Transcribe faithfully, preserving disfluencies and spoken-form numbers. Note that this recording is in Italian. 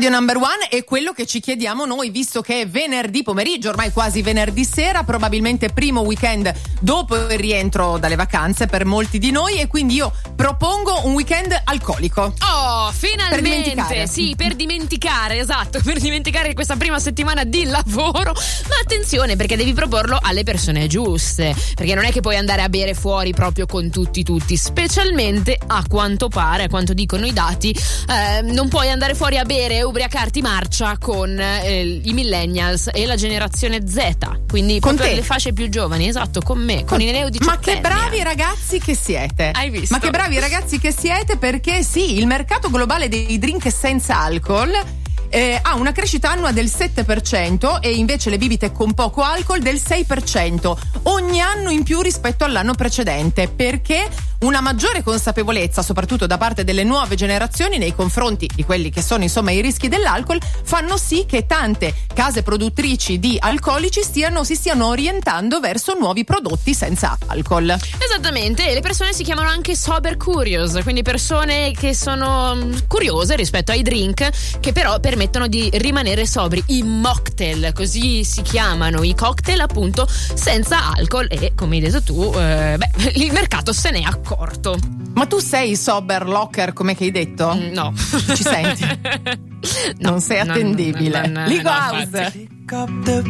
Radio Number One è quello che ci chiediamo noi, visto che è venerdì pomeriggio, ormai quasi venerdì sera, probabilmente primo weekend dopo il rientro dalle vacanze per molti di noi, e quindi io propongo un weekend alcolico. Oh, finalmente! Per dimenticare. Sì, per dimenticare, esatto, per dimenticare questa prima settimana di lavoro. Ma attenzione, perché devi proporlo alle persone giuste, perché non è che puoi andare a bere fuori proprio con tutti tutti, specialmente a quanto pare, a quanto dicono i dati, eh, non puoi andare fuori a bere e ubriacarti marcia con eh, i millennials e la generazione Z, quindi con proprio te. le fasce più giovani, esatto, con me, con, con i neo diciottenni. Ma che bravi ragazzi che siete! Hai visto? Ma che bravi ragazzi che siete, perché sì, il mercato globale dei drink senza alcol Eh, ha una crescita annua del sette per cento e invece le bibite con poco alcol del sei per cento, ogni anno in più rispetto all'anno precedente, perché una maggiore consapevolezza, soprattutto da parte delle nuove generazioni nei confronti di quelli che sono insomma i rischi dell'alcol, fanno sì che tante case produttrici di alcolici stiano, si stiano orientando verso nuovi prodotti senza alcol. Esattamente, e le persone si chiamano anche sober curious, quindi persone che sono curiose rispetto ai drink che però permettono di rimanere sobri, i mocktail, così si chiamano, i cocktail appunto senza alcol, e come hai detto tu, eh, beh, il mercato se ne è accorto. Ma tu sei sober locker, come che hai detto? Mm, no. Ci senti? No, non sei attendibile. no, no, no, Ligo no, House. infatti.